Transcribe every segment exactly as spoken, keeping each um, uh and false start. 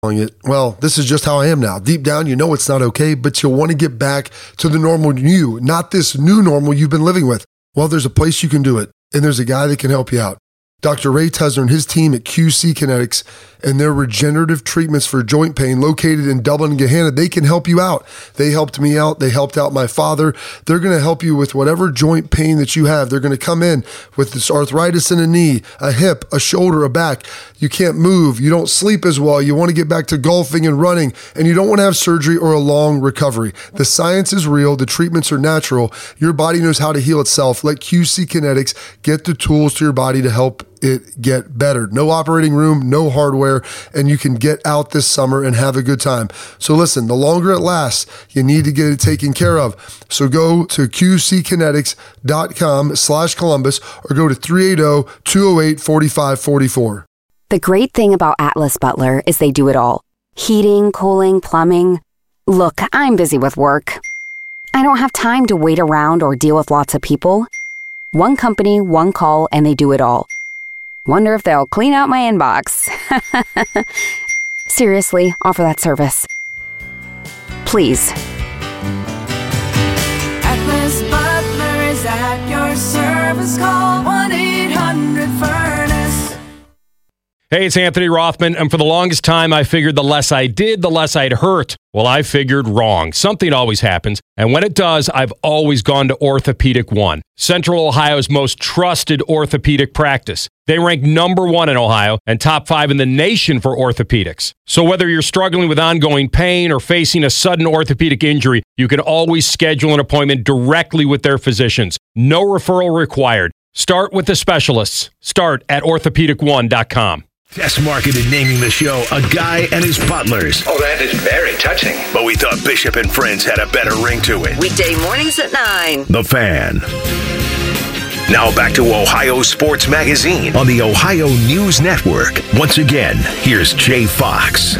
it. Well, this is just how I am now. Deep down, you know it's not okay, but you'll want to get back to the normal you, not this new normal you've been living with. Well, there's a place you can do it, and there's a guy that can help you out. Doctor Ray Tesner and his team at Q C Kinetics and their regenerative treatments for joint pain located in Dublin and Gahanna, they can help you out. They helped me out. They helped out my father. They're going to help you with whatever joint pain that you have. They're going to come in with this arthritis in a knee, a hip, a shoulder, a back. You can't move. You don't sleep as well. You want to get back to golfing and running, and you don't want to have surgery or a long recovery. The science is real. The treatments are natural. Your body knows how to heal itself. Let Q C Kinetics get the tools to your body to help it get better. No operating room, no hardware, and you can get out this summer and have a good time. So listen, the longer it lasts, you need to get it taken care of. So go to qckinetics.com slash Columbus or go to three eight zero, two zero eight, four five four four. The great thing about Atlas Butler is they do it all. Heating, cooling, plumbing. Look, I'm busy with work. I don't have time to wait around or deal with lots of people. One company, one call, and they do it all. Wonder if they'll clean out my inbox. Seriously, offer that service. Please. Atlas Butler is at your service. Call one eight hundred furnace. Hey, it's Anthony Rothman, and for the longest time, I figured the less I did, the less I'd hurt. Well, I figured wrong. Something always happens, and when it does, I've always gone to Orthopedic One, Central Ohio's most trusted orthopedic practice. They rank number one in Ohio and top five in the nation for orthopedics. So whether you're struggling with ongoing pain or facing a sudden orthopedic injury, you can always schedule an appointment directly with their physicians. No referral required. Start with the specialists. Start at orthopedic one dot com. Test marketed naming the show A Guy and His Butlers. Oh, that is very touching. But we thought Bishop and Friends had a better ring to it. Weekday mornings at nine. The Fan. Now back to Ohio Sports Magazine on the Ohio News Network. Once again, here's Jay Fox.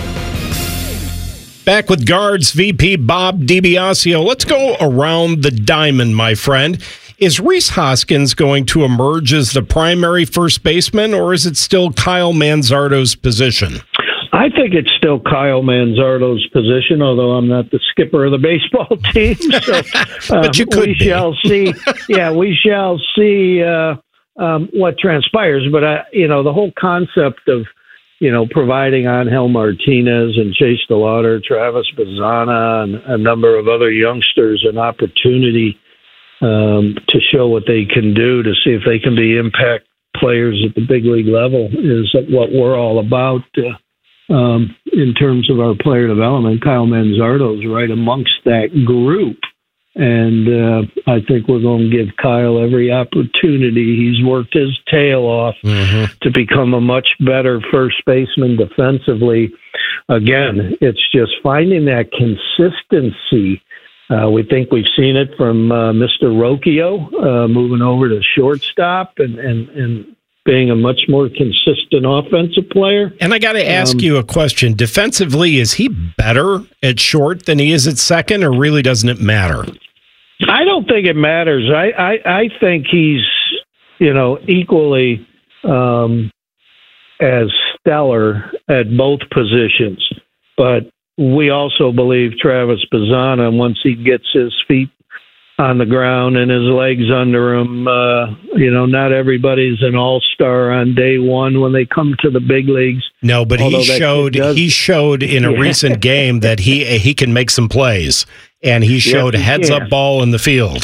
Back with Guards V P Bob DiBiasio. Let's go around the diamond, my friend. Is Rhys Hoskins going to emerge as the primary first baseman, or is it still Kyle Manzardo's position? I think it's still Kyle Manzardo's position, although I'm not the skipper of the baseball team. So, but um, you could we be. shall see. Yeah, we shall see uh, um, what transpires. But uh, you know, the whole concept of you know providing Angel Martinez and Chase DeLauder, Travis Bazzana, and a number of other youngsters an opportunity um, to show what they can do, to see if they can be impact players at the big league level, is what we're all about. Uh, Um, in terms of our player development, Kyle Manzardo's right amongst that group. And uh, I think we're going to give Kyle every opportunity. He's worked his tail off mm-hmm. to become a much better first baseman defensively. Again, it's just finding that consistency. Uh, we think we've seen it from uh, Mister Rocchio uh, moving over to shortstop and, and, and being a much more consistent offensive player. And I got to ask um, you a question. Defensively, is he better at short than he is at second, or really doesn't it matter? I don't think it matters. I, I, I think he's, you know, equally um, as stellar at both positions. But we also believe Travis Bazzana, once he gets his feet on the ground and his legs under him, uh, you know, not everybody's an all-star on day one when they come to the big leagues. No, but he showed he showed in a yeah. recent game that he he can make some plays, and he showed yes, he heads can. up ball in the field.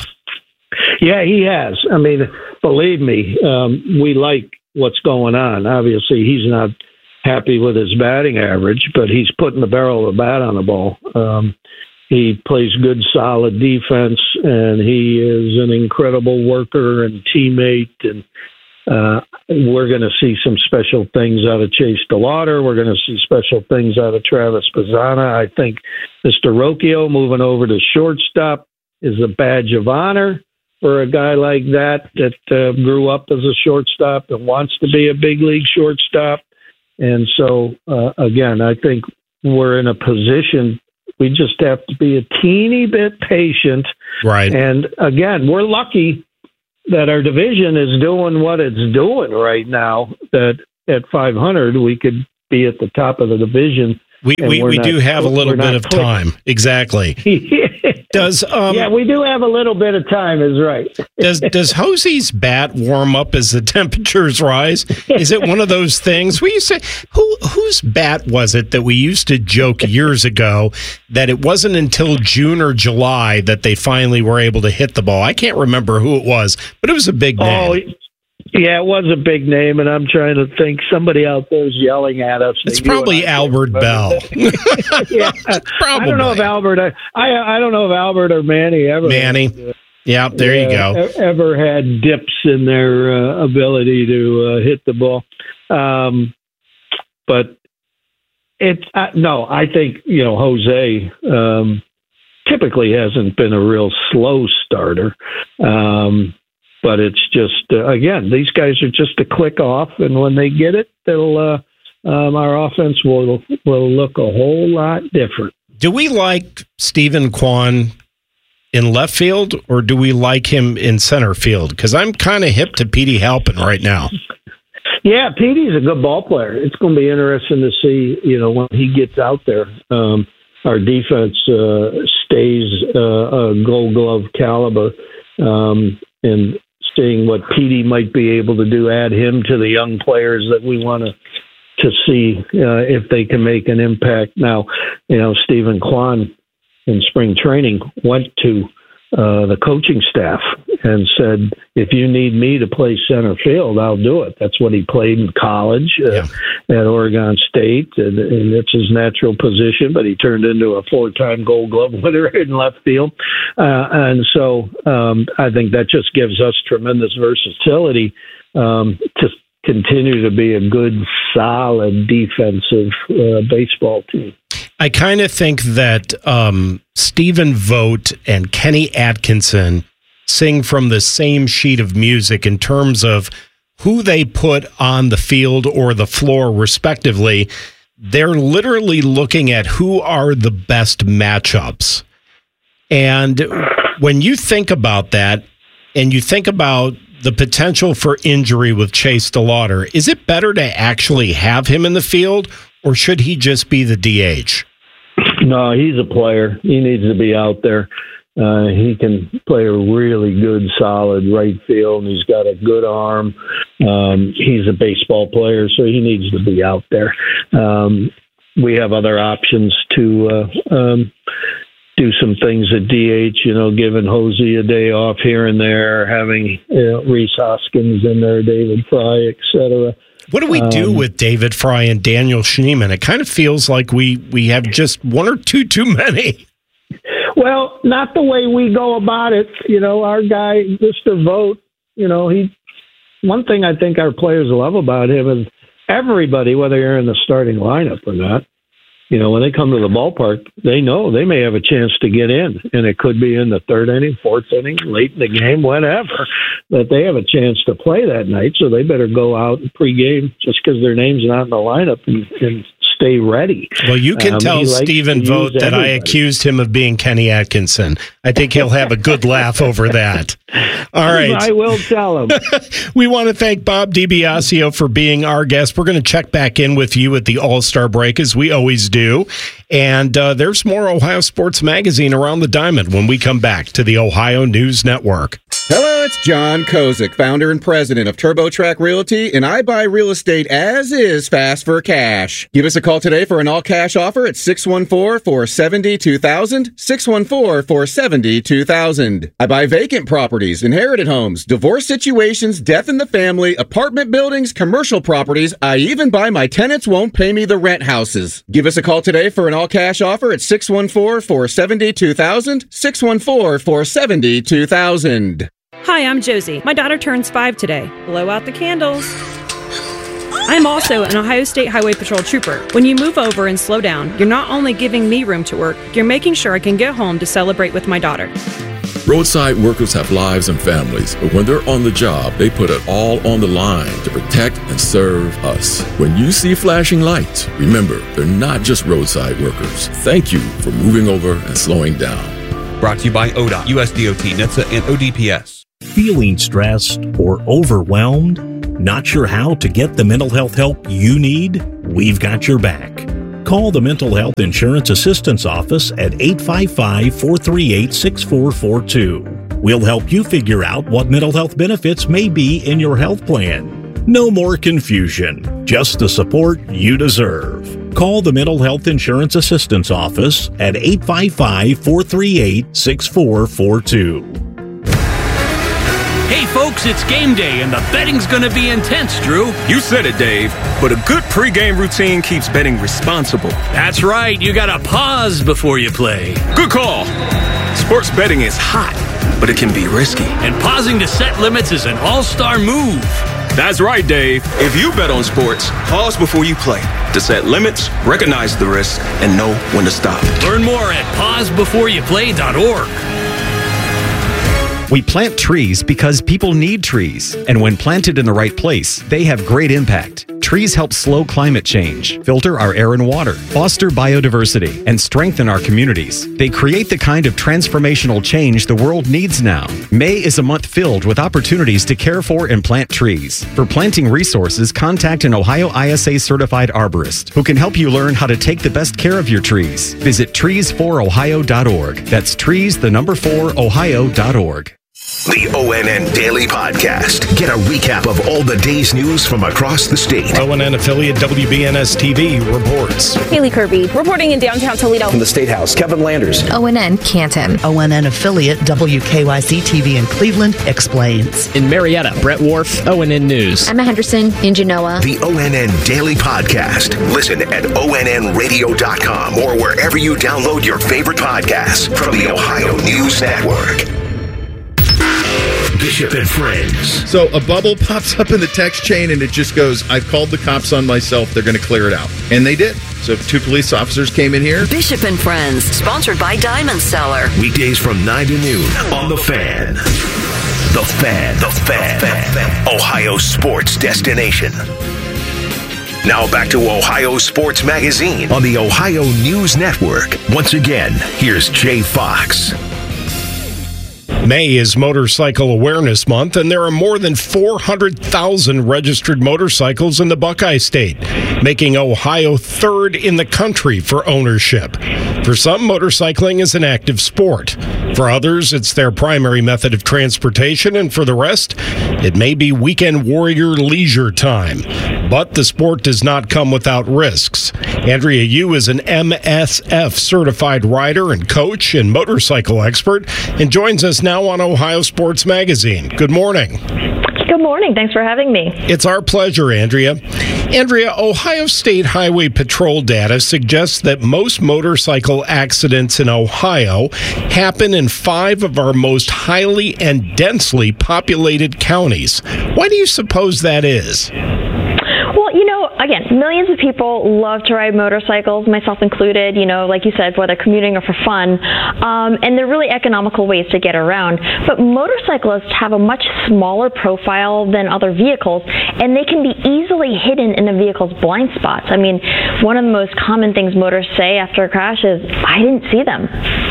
Yeah, he has. I mean, believe me, um, we like what's going on. Obviously, he's not happy with his batting average, but he's putting the barrel of the bat on the ball. Um, He plays good, solid defense, and he is an incredible worker and teammate. And uh, we're going to see some special things out of Chase DeLauder. We're going to see special things out of Travis Bazzana. I think Mister Rocchio moving over to shortstop is a badge of honor for a guy like that that uh, grew up as a shortstop and wants to be a big league shortstop. And so, uh, again, I think we're in a position. We just have to be a teeny bit patient. Right. And again, we're lucky that our division is doing what it's doing right now, that at five hundred, we could be at the top of the division We we, we not, do have a little bit of quick. time. Exactly. Does um, yeah, we do have a little bit of time, is right. does does Hosey's bat warm up as the temperatures rise? Is it one of those things we used to who whose bat was it that we used to joke years ago that it wasn't until June or July that they finally were able to hit the ball? I can't remember who it was, but it was a big name. Oh, yeah, it was a big name, and I'm trying to think. Somebody out there is yelling at us. It's probably Albert Bell. Yeah, probably. I don't know if Albert. I, I I don't know if Albert or Manny ever. Manny. Uh, yeah, there you uh, go. Ever had dips in their uh, ability to uh, hit the ball, um, but it. Uh, no, I think you know Jose um, typically hasn't been a real slow starter. Um, But it's just, uh, again, these guys are just a click off, and when they get it, they'll uh, um, our offense will will look a whole lot different. Do we like Stephen Kwan in left field, or do we like him in center field? Because I'm kind of hip to Petey Halpin right now. Yeah, Petey's a good ball player. It's going to be interesting to see, you know, when he gets out there. Um, our defense uh, stays uh, a Gold Glove caliber, um, and seeing what Petey might be able to do, add him to the young players that we want to to see uh, if they can make an impact. Now, you know, Stephen Kwan in spring training went to uh, the coaching staff and said, if you need me to play center field, I'll do it. That's what he played in college uh, yeah. at Oregon State, and, and it's his natural position, but he turned into a four-time Gold Glove winner in left field. Uh, and so um, I think that just gives us tremendous versatility um, to continue to be a good, solid defensive uh, baseball team. I kind of think that um, Stephen Vogt and Kenny Atkinson sing from the same sheet of music in terms of who they put on the field or the floor, respectively. They're literally looking at who are the best matchups. And when you think about that, and you think about the potential for injury with Chase DeLauder, is it better to actually have him in the field, or should he just be the D H? No, he's a player. He needs to be out there. Uh, he can play a really good, solid right field, and he's got a good arm. Um, he's a baseball player, so he needs to be out there. Um, we have other options to uh, um, do some things at D H, you know, giving Hosey a day off here and there, having you know, Reese Hoskins in there, David Fry, et cetera. What do we do um, with David Fry and Daniel Schneemann? It kind of feels like we, we have just one or two too many. Well, not the way we go about it. You know, our guy, Mister Vogt, you know, he. One thing I think our players love about him is everybody, whether you're in the starting lineup or not, you know, when they come to the ballpark, they know they may have a chance to get in, and it could be in the third inning, fourth inning, late in the game, whatever, that they have a chance to play that night. So they better go out and pregame just because their name's not in the lineup and, and stay ready. Well, you can um, tell Stephen Vogt that everybody. I accused him of being Kenny Atkinson. I think he'll have a good laugh over that. All right. I will tell him. We want to thank Bob DiBiasio for being our guest. We're going to check back in with you at the All-Star break, as we always do. And uh, there's more Ohio Sports Magazine around the diamond when we come back to the Ohio News Network. Hello, it's John Kozik, founder and president of TurboTrack Realty, and I buy real estate as is fast for cash. Give us a call today for an all-cash offer at six one four, four seven zero, two thousand, six one four, four seven zero, two thousand. I buy vacant properties, inherited homes, divorce situations, death in the family, apartment buildings, commercial properties. I even buy my tenants won't pay me the rent houses. Give us a call today for an all-cash offer at six one four, four seven zero, two thousand, six one four, four seven zero, two thousand. Hi, I'm Josie. My daughter turns five today. Blow out the candles. I'm also an Ohio State Highway Patrol trooper. When you move over and slow down, you're not only giving me room to work, you're making sure I can get home to celebrate with my daughter. Roadside workers have lives and families, but when they're on the job, they put it all on the line to protect and serve us. When you see flashing lights, remember, they're not just roadside workers. Thank you for moving over and slowing down. Brought to you by O D O T, U S D O T, N H T S A, and O D P S. Feeling stressed or overwhelmed? Not sure how to get the mental health help you need? We've got your back. Call the Mental Health Insurance Assistance Office at eight five five, four three eight, six four four two. We'll help you figure out what mental health benefits may be in your health plan. No more confusion, just the support you deserve. Call the Mental Health Insurance Assistance Office at eight five five, four three eight, six four four two. Hey folks, it's game day and the betting's gonna be intense, Drew. You said it, Dave, but a good pregame routine keeps betting responsible. That's right, you gotta pause before you play. Good call. Sports betting is hot, but it can be risky. And pausing to set limits is an all-star move. That's right, Dave. If you bet on sports, pause before you play to set limits, recognize the risk, and know when to stop. Learn more at pause before you play dot org. We plant trees because people need trees, and when planted in the right place, they have great impact. Trees help slow climate change, filter our air and water, foster biodiversity, and strengthen our communities. They create the kind of transformational change the world needs now. May is a month filled with opportunities to care for and plant trees. For planting resources, contact an Ohio I S A certified arborist who can help you learn how to take the best care of your trees. Visit trees for ohio dot org. That's trees, the number four, ohio dot org. The O N N Daily Podcast. Get a recap of all the day's news from across the state. O N N affiliate W B N S T V reports. Haley Kirby reporting in downtown Toledo. From the State House, Kevin Landers. O N N Canton. O N N affiliate W K Y C T V in Cleveland explains. In Marietta, Brett Wharf, O N N News. Emma Henderson in Genoa. The O N N Daily Podcast. Listen at O N N radio dot com or wherever you download your favorite podcasts from the Ohio News Network. Bishop and Friends. So a bubble pops up in the text chain and it just goes, I've called the cops on myself. They're going to clear it out. And they did. So two police officers came in here. Bishop and Friends, sponsored by Diamond Seller. Weekdays from nine to noon on The Fan. The Fan. The Fan. The Fan. Ohio sports destination. Now back to Ohio Sports Magazine on the Ohio News Network. Once again, here's Jay Fox. May is Motorcycle Awareness Month, and there are more than four hundred thousand registered motorcycles in the Buckeye State, making Ohio third in the country for ownership. For some, motorcycling is an active sport. For others, it's their primary method of transportation, and for the rest, it may be weekend warrior leisure time. But the sport does not come without risks. Andrea Yu is an M S F certified rider and coach and motorcycle expert and joins us now on Ohio Sports Magazine. Good morning. Good morning. Thanks for having me. It's our pleasure, Andrea. Andrea, Ohio State Highway Patrol data suggests that most motorcycle accidents in Ohio happen in five of our most highly and densely populated counties. Why do you suppose that is? Well, you know, again, millions of people love to ride motorcycles, myself included, you know, like you said, whether commuting or for fun. Um, and they're really economical ways to get around. But motorcyclists have a much smaller profile than other vehicles, and they can be easily hidden in a vehicle's blind spots. I mean, one of the most common things motorists say after a crash is, I didn't see them.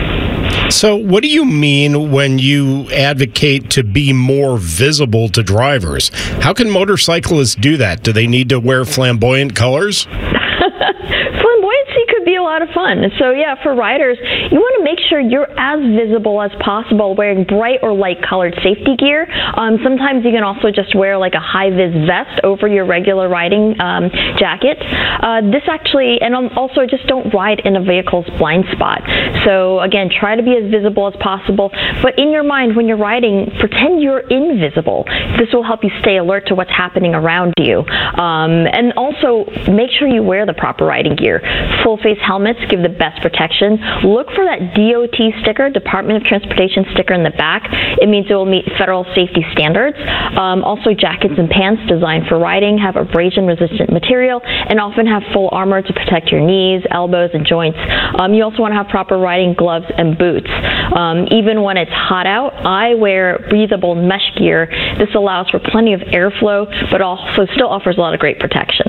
So what do you mean when you advocate to be more visible to drivers? How can motorcyclists do that? Do they need to wear flamboyant colors? Flamboyancy could be a lot of fun. So yeah, for riders, you want to make sure you're as visible as possible wearing bright or light colored safety gear. Um, sometimes you can also just wear like a high-vis vest over your regular riding um, jacket. Uh, this actually, and also just don't ride in a vehicle's blind spot. So again, try to be as visible as possible, but in your mind when you're riding, pretend you're invisible. This will help you stay alert to what's happening around you. Um, and also make sure you wear the proper riding gear. Full face helmets give the best protection. Look for that D O T sticker, Department of Transportation sticker in the back. It means it will meet federal safety standards. Um, also, jackets and pants designed for riding have abrasion-resistant material and often have full armor to protect your knees, elbows, and joints. Um, you also want to have proper riding gloves and boots. Um, even when it's hot out, I wear breathable mesh gear. This allows for plenty of airflow, but also still offers a lot of great protection.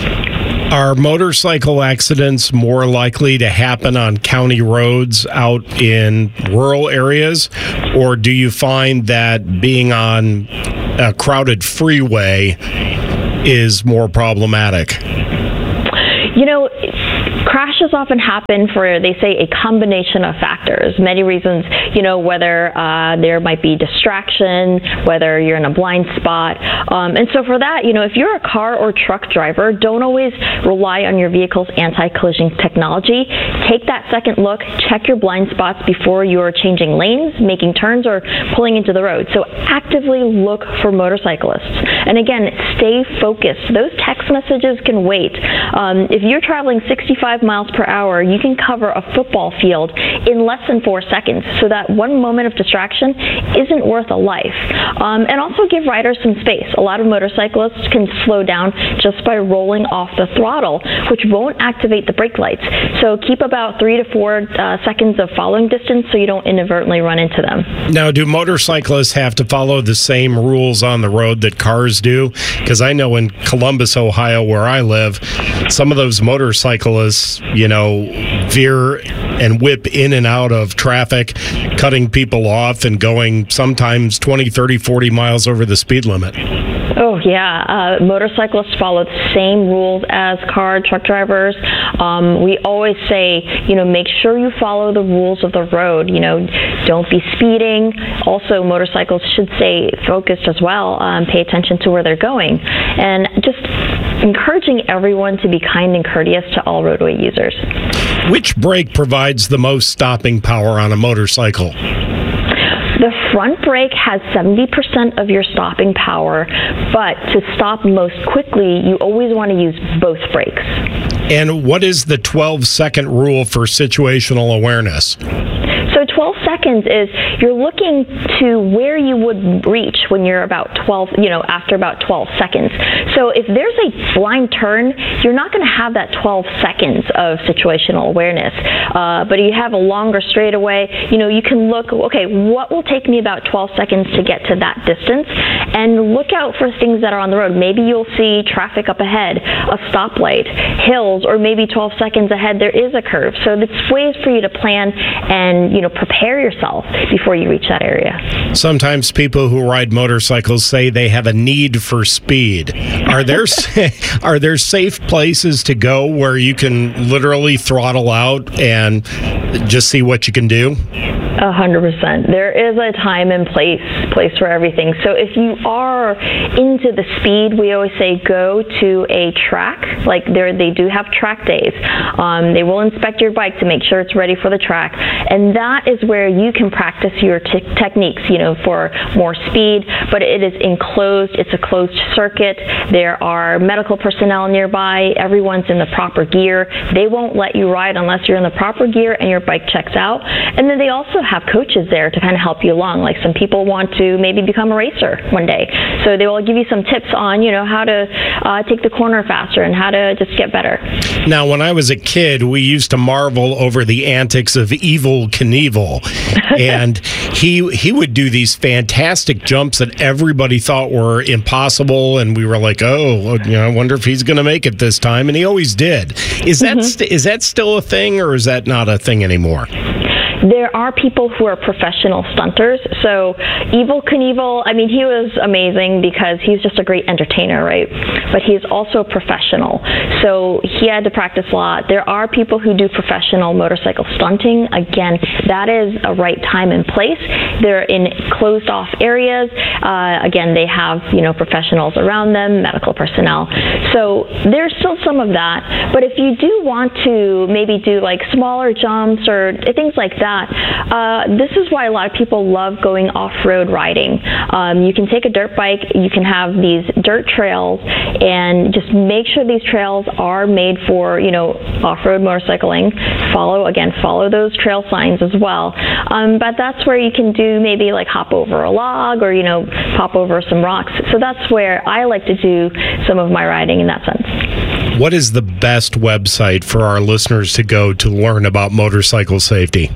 Are motorcycle accidents more likely to happen on county roads out in rural areas, or do you find that being on a crowded freeway is more problematic? You know, crashes often happen for, they say, a combination of factors. Many reasons, you know, whether uh, there might be distraction, whether you're in a blind spot. Um, and so for that, you know, if you're a car or truck driver, don't always rely on your vehicle's anti-collision technology. Take that second look, check your blind spots before you're changing lanes, making turns, or pulling into the road. So actively look for motorcyclists. And again, stay focused. Those text messages can wait. Um, if you're traveling sixty-five miles per hour, you can cover a football field in less than four seconds. So that one moment of distraction isn't worth a life. Um, and also give riders some space. A lot of motorcyclists can slow down just by rolling off the throttle, which won't activate the brake lights. So keep about three to four uh, seconds of following distance so you don't inadvertently run into them. Now, do motorcyclists have to follow the same rules on the road that cars do? Because I know in Columbus, Ohio, where I live, some of those motorcyclists, you know, veer and whip in and out of traffic, cutting people off and going sometimes twenty, thirty, forty miles over the speed limit. Oh, yeah. Uh, motorcyclists follow the same rules as car, truck drivers. Um, we always say, you know, make sure you follow the rules of the road. You know, don't be speeding. Also, motorcycles should stay focused as well. Um, pay attention to where they're going. And just encouraging everyone to be kind and courteous to all roadway users. Which brake provides the most stopping power on a motorcycle? The front brake has seventy percent of your stopping power, but to stop most quickly, you always want to use both brakes. And what is the twelve-second rule for situational awareness? So twelve seconds is you're looking to where you would reach when you're about twelve, you know, after about twelve seconds. So if there's a blind turn, you're not going to have that twelve seconds of situational awareness. Uh, but you have a longer straightaway, you know, you can look, okay, what will take me about twelve seconds to get to that distance? And look out for things that are on the road. Maybe you'll see traffic up ahead, a stoplight, hills, or maybe twelve seconds ahead there is a curve. So it's ways for you to plan and, you know, prepare yourself before you reach that area. Sometimes people who ride motorcycles say they have a need for speed. Are there are there safe places to go where you can literally throttle out and just see what you can do? A hundred percent. There is a time and place place for everything. So if you are into the speed, we always say go to a track. Like there, they do have track days. Um, they will inspect your bike to make sure it's ready for the track, and that is where you can practice your t- techniques. You know, for more speed. But it is enclosed. It's a closed circuit. There are medical personnel nearby. Everyone's in the proper gear. They won't let you ride unless you're in the proper gear and your bike checks out. And then they also have coaches there to kind of help you along. Like some people want to maybe become a racer one day, so they will give you some tips on, you know, how to uh, take the corner faster and how to just get better. Now, when I was a kid, we used to marvel over the antics of Evel Knievel, and he he would do these fantastic jumps that everybody thought were impossible, and we were like, oh, you know, I wonder if he's going to make it this time, and he always did. Is that mm-hmm. st- is that still a thing, or is that not a thing anymore? There are people who are professional stunters. So Evel Knievel, I mean, he was amazing because he's just a great entertainer, right? But he's also a professional. So he had to practice a lot. There are people who do professional motorcycle stunting. Again, that is a right time and place. They're in closed off areas. Uh, again, they have, you know, professionals around them, medical personnel. So there's still some of that. But if you do want to maybe do like smaller jumps or things like that, Uh, this is why a lot of people love going off-road riding. Um, you can take a dirt bike, you can have these dirt trails, and just make sure these trails are made for, you know, off-road motorcycling. Follow, again, follow those trail signs as well. Um, but that's where you can do maybe like hop over a log or, you know, pop over some rocks. So that's where I like to do some of my riding in that sense. What is the best website for our listeners to go to learn about motorcycle safety?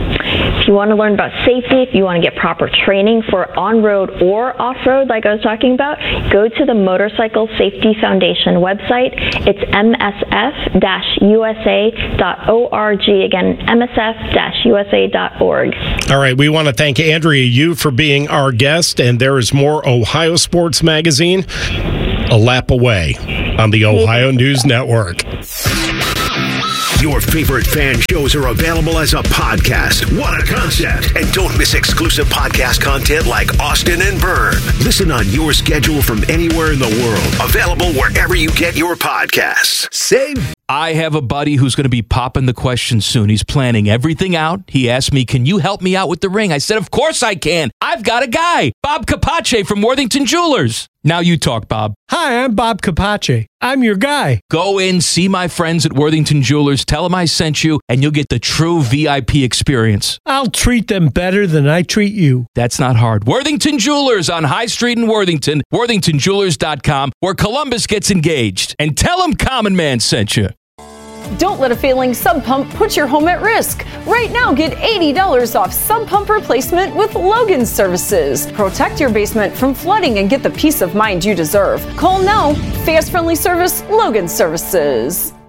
If you want to learn about safety, if you want to get proper training for on-road or off-road, like I was talking about, go to the Motorcycle Safety Foundation website. It's m s f dash u s a dot org. Again, m s f dash u s a dot org. All right, we want to thank Andrea Yu for being our guest, and there is more Ohio Sports Magazine a lap away on the Ohio News Network. Your favorite fan shows are available as a podcast. What a concept. And don't miss exclusive podcast content like Austin and Byrne. Listen on your schedule from anywhere in the world. Available wherever you get your podcasts. Save. I have a buddy who's going to be popping the question soon. He's planning everything out. He asked me, can you help me out with the ring? I said, of course I can. I've got a guy, Bob Capace from Worthington Jewelers. Now you talk, Bob. Hi, I'm Bob Capace. I'm your guy. Go in, see my friends at Worthington Jewelers, tell them I sent you, and you'll get the true V I P experience. I'll treat them better than I treat you. That's not hard. Worthington Jewelers on High Street in Worthington, worthington jewelers dot com, where Columbus gets engaged. And tell them Common Man sent you. Don't let a failing sump pump put your home at risk. Right now, get eighty dollars off sump pump replacement with Logan Services. Protect your basement from flooding and get the peace of mind you deserve. Call now. Fast, friendly service, Logan Services.